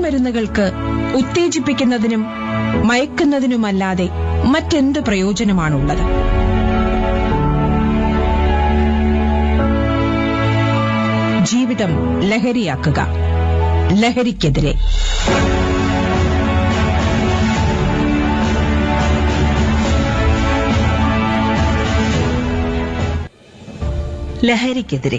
മയക്കുമരുന്നുകൾക്ക് ഉത്തേജിപ്പിക്കുന്നതിനും മയക്കുന്നതിനുമല്ലാതെ മറ്റെന്ത് പ്രയോജനമാണുള്ളത്? ജീവിതം ലഹരിയാക്കുക. ലഹരിക്കെതിരെ. ലഹരിക്കെതിരെ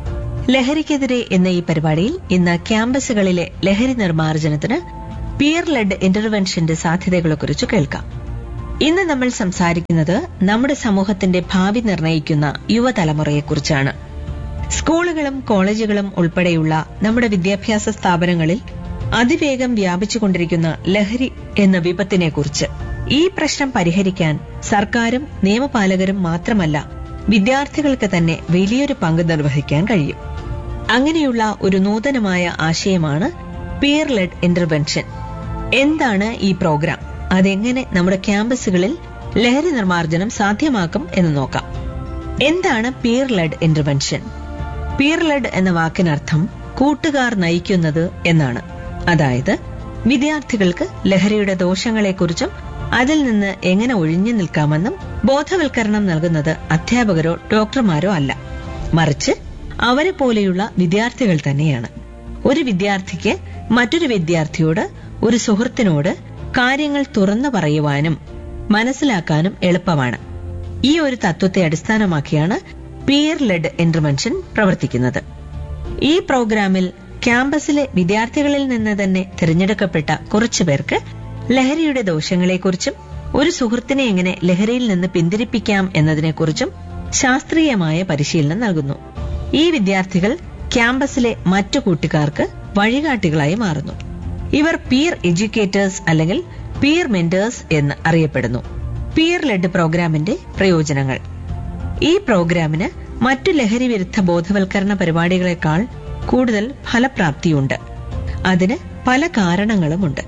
എന്ന ഈ പരിപാടിയിൽ ഇന്ന് ക്യാമ്പസുകളിലെ ലഹരി നിർമ്മാർജ്ജനത്തിന് പിയർ ലെഡ് ഇന്റർവെൻഷന്റെ സാധ്യതകളെക്കുറിച്ച് കേൾക്കാം. ഇന്ന് നമ്മൾ സംസാരിക്കുന്നത് നമ്മുടെ സമൂഹത്തിന്റെ ഭാവി നിർണ്ണയിക്കുന്ന യുവതലമുറയെക്കുറിച്ചാണ്. സ്കൂളുകളും കോളേജുകളും ഉൾപ്പെടെയുള്ള നമ്മുടെ വിദ്യാഭ്യാസ സ്ഥാപനങ്ങളിൽ അതിവേഗം വ്യാപിച്ചുകൊണ്ടിരിക്കുന്ന ലഹരി എന്ന വിപത്തിനെക്കുറിച്ച്. ഈ പ്രശ്നം പരിഹരിക്കാൻ സർക്കാരും നിയമപാലകരും മാത്രമല്ല, വിദ്യാർത്ഥികൾക്ക് തന്നെ വലിയൊരു പങ്ക് നിർവഹിക്കാൻ കഴിയും. അങ്ങനെയുള്ള ഒരു നൂതനമായ ആശയമാണ് പിയർ ലെഡ് ഇന്റർവെൻഷൻ. എന്താണ് ഈ പ്രോഗ്രാം? അതെങ്ങനെ നമ്മുടെ ക്യാമ്പസുകളിൽ ലഹരി നിർമ്മാർജ്ജനം സാധ്യമാക്കും എന്ന് നോക്കാം. എന്താണ് peer lead intervention? Peer lead എന്ന വാക്കിനർത്ഥം കൂട്ടുകാർ നയിക്കുന്നത് എന്നാണ്. അതായത് വിദ്യാർത്ഥികൾക്ക് ലഹരിയുടെ ദോഷങ്ങളെക്കുറിച്ചും അതിൽ നിന്ന് എങ്ങനെ ഒഴിഞ്ഞു നിൽക്കാമെന്നും ബോധവൽക്കരണം നൽകുന്നത് അധ്യാപകരോ ഡോക്ടർമാരോ അല്ല, മറിച്ച് അവരെ പോലെയുള്ള വിദ്യാർത്ഥികൾ തന്നെയാണ്. ഒരു വിദ്യാർത്ഥിക്ക് മറ്റൊരു വിദ്യാർത്ഥിയോട്, ഒരു സുഹൃത്തിനോട് കാര്യങ്ങൾ തുറന്നു പറയുവാനും മനസ്സിലാക്കാനും എളുപ്പമാണ്. ഈ ഒരു തത്വത്തെ അടിസ്ഥാനമാക്കിയാണ് പിയർ ലെഡ് ഇന്റർവെൻഷൻ പ്രവർത്തിക്കുന്നത്. ഈ പ്രോഗ്രാമിൽ ക്യാമ്പസിലെ വിദ്യാർത്ഥികളിൽ നിന്ന് തന്നെ തിരഞ്ഞെടുക്കപ്പെട്ട കുറച്ചുപേർക്ക് ലഹരിയുടെ ദോഷങ്ങളെക്കുറിച്ചും ഒരു സുഹൃത്തിനെ എങ്ങനെ ലഹരിയിൽ നിന്ന് പിന്തിരിപ്പിക്കാം എന്നതിനെക്കുറിച്ചും ശാസ്ത്രീയമായ പരിശീലനം നൽകുന്നു. ഈ വിദ്യാർത്ഥികൾ ക്യാമ്പസിലെ മറ്റു കൂട്ടുകാർക്ക് വഴികാട്ടികളായി മാറുന്നു. ഇവർ പിയർ എഡ്യൂക്കേറ്റേഴ്സ് അല്ലെങ്കിൽ പിയർ മെന്റേഴ്സ് എന്ന് അറിയപ്പെടുന്നു. പിയർ ലെഡ് പ്രോഗ്രാമിന്റെ പ്രയോജനങ്ങൾ. ഈ പ്രോഗ്രാമിന് മറ്റു ലഹരി വിരുദ്ധ ബോധവൽക്കരണ പരിപാടികളെക്കാൾ കൂടുതൽ ഫലപ്രാപ്തിയുണ്ട്. അതിന് പല കാരണങ്ങളുമുണ്ട്.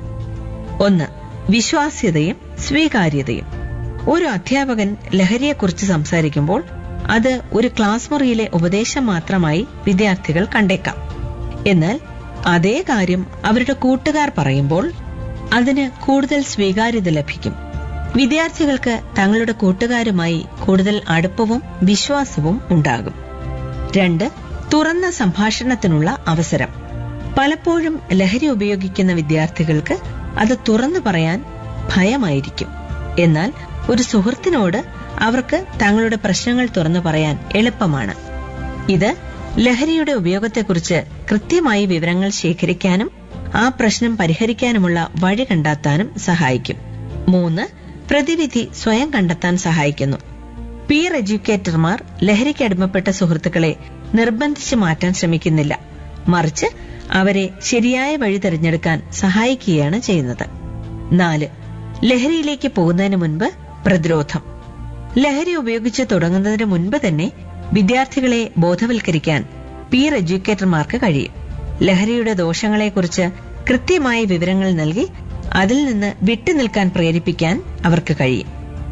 1. വിശ്വാസ്യതയും സ്വീകാര്യതയും. ഒരു അധ്യാപകൻ ലഹരിയെക്കുറിച്ച് സംസാരിക്കുമ്പോൾ അത് ഒരു ക്ലാസ് മുറിയിലെ ഉപദേശം മാത്രമായി വിദ്യാർത്ഥികൾ കണ്ടേക്കാം. എന്നാൽ അതേ കാര്യം അവരുടെ കൂട്ടുകാർ പറയുമ്പോൾ അതിന് കൂടുതൽ സ്വീകാര്യത ലഭിക്കും. വിദ്യാർത്ഥികൾക്ക് തങ്ങളുടെ കൂട്ടുകാരുമായി കൂടുതൽ അടുപ്പവും വിശ്വാസവും ഉണ്ടാകും. 2. തുറന്ന സംഭാഷണത്തിനുള്ള അവസരം. പലപ്പോഴും ലഹരി ഉപയോഗിക്കുന്ന വിദ്യാർത്ഥികൾക്ക് അത് തുറന്നു പറയാൻ ഭയമായിരിക്കും. എന്നാൽ ഒരു സുഹൃത്തിനോട് അവർക്ക് തങ്ങളുടെ പ്രശ്നങ്ങൾ തുറന്നു പറയാൻ എളുപ്പമാണ്. ഇത് ലഹരിയുടെ ഉപയോഗത്തെക്കുറിച്ച് കൃത്യമായി വിവരങ്ങൾ ശേഖരിക്കാനും ആ പ്രശ്നം പരിഹരിക്കാനുമുള്ള വഴി കണ്ടെത്താനും സഹായിക്കും. 3. പ്രതിവിധി സ്വയം കണ്ടെത്താൻ സഹായിക്കുന്നു. പിയർ എഡ്യൂക്കേറ്റർമാർ ലഹരിക്ക് അടിമപ്പെട്ട സുഹൃത്തുക്കളെ നിർബന്ധിച്ച് മാറ്റാൻ ശ്രമിക്കുന്നില്ല, മറിച്ച് അവരെ ശരിയായ വഴി തിരഞ്ഞെടുക്കാൻ സഹായിക്കുകയാണ് ചെയ്യുന്നത്. 4. ലഹരിയിലേക്ക് പോകുന്നതിന് മുൻപ് പ്രതിരോധം. ലഹരി ഉപയോഗിച്ച് തുടങ്ങുന്നതിന് മുൻപ് തന്നെ വിദ്യാർത്ഥികളെ ബോധവൽക്കരിക്കാൻ പിയർ എഡ്യൂക്കേറ്റർമാർക്ക് കഴിയും. ലഹരിയുടെ ദോഷങ്ങളെക്കുറിച്ച് കൃത്യമായ വിവരങ്ങൾ നൽകി അതിൽ നിന്ന് വിട്ടുനിൽക്കാൻ പ്രേരിപ്പിക്കാൻ അവർക്ക് കഴിയും.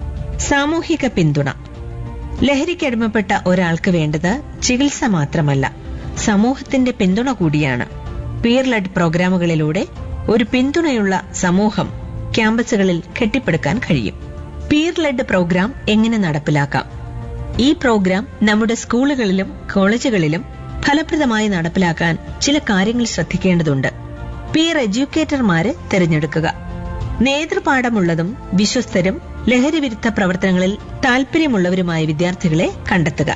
സാമൂഹിക പിന്തുണ. ലഹരിക്കടിമപ്പെട്ട ഒരാൾക്ക് വേണ്ടത് ചികിത്സ മാത്രമല്ല, സമൂഹത്തിന്റെ പിന്തുണ കൂടിയാണ്. പിയർ ലെഡ് പ്രോഗ്രാമുകളിലൂടെ ഒരു പിന്തുണയുള്ള സമൂഹം ക്യാമ്പസുകളിൽ കെട്ടിപ്പടുക്കാൻ കഴിയും. പിയർ ലെഡ് പ്രോഗ്രാം എങ്ങനെ നടപ്പിലാക്കാം? ഈ പ്രോഗ്രാം നമ്മുടെ സ്കൂളുകളിലും കോളേജുകളിലും ഫലപ്രദമായി നടപ്പിലാക്കാൻ ചില കാര്യങ്ങൾ ശ്രദ്ധിക്കേണ്ടതുണ്ട്. പിയർ എഡ്യൂക്കേറ്റർമാരെ തിരഞ്ഞെടുക്കുക. നേതൃപാഠമുള്ളതും വിശ്വസ്തരും ലഹരി വിരുദ്ധ പ്രവർത്തനങ്ങളിൽ താൽപര്യമുള്ളവരുമായ വിദ്യാർത്ഥികളെ കണ്ടെത്തുക.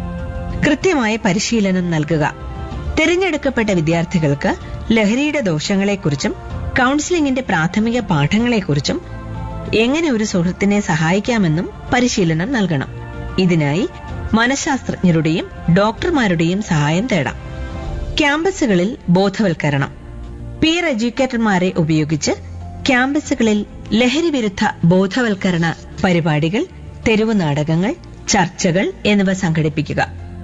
കൃത്യമായ പരിശീലനം നൽകുക. തിരഞ്ഞെടുക്കപ്പെട്ട വിദ്യാർത്ഥികൾക്ക് ലഹരിയുടെ ദോഷങ്ങളെക്കുറിച്ചും കൌൺസിലിംഗിന്റെ പ്രാഥമിക പാഠങ്ങളെക്കുറിച്ചും എങ്ങനെ ഒരു സുഹൃത്തിനെ സഹായിക്കാമെന്നും പരിശീലനം നൽകണം. ഇതിനായി മനഃശാസ്ത്രജ്ഞരുടെയും ഡോക്ടർമാരുടെയും സഹായം തേടാം. ക്യാമ്പസുകളിൽ ബോധവൽക്കരണം. പിയർ എഡ്യൂക്കേറ്റർമാരെ ഉപയോഗിച്ച് ക്യാമ്പസുകളിൽ ലഹരി വിരുദ്ധ ബോധവൽക്കരണ പരിപാടികൾ, തെരുവ് നാടകങ്ങൾ, ചർച്ചകൾ എന്നിവ സംഘടിപ്പിക്കുക.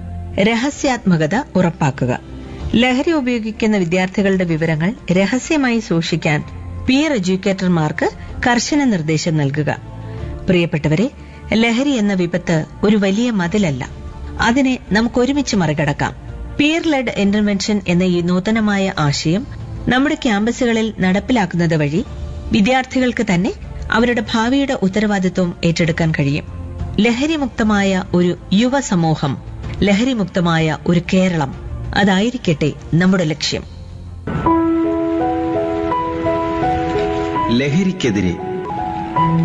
രഹസ്യാത്മകത ഉറപ്പാക്കുക. ലഹരി ഉപയോഗിക്കുന്ന വിദ്യാർത്ഥികളുടെ വിവരങ്ങൾ രഹസ്യമായി സൂക്ഷിക്കാൻ പിയർ എഡ്യൂക്കേറ്റർമാർക്ക് കർശന നിർദ്ദേശം നൽകുക. പ്രിയപ്പെട്ടവരെ, ലഹരി എന്ന വിപത്ത് ഒരു വലിയ മതിലല്ല. അതിനെ നമുക്ക് ഒരുമിച്ച് മറികടക്കാം. പിയർ ലെഡ് ഇന്റർവെൻഷൻ എന്ന ഈ നൂതനമായ ആശയം നമ്മുടെ ക്യാമ്പസുകളിൽ നടപ്പിലാക്കുന്നത് വഴി വിദ്യാർത്ഥികൾക്ക് തന്നെ അവരുടെ ഭാവിയുടെ ഉത്തരവാദിത്വം ഏറ്റെടുക്കാൻ കഴിയും. ലഹരിമുക്തമായ ഒരു യുവസമൂഹം, ലഹരിമുക്തമായ ഒരു കേരളം, അതായിരിക്കട്ടെ നമ്മുടെ ലക്ഷ്യം. ലഹരിക്കെതിരെ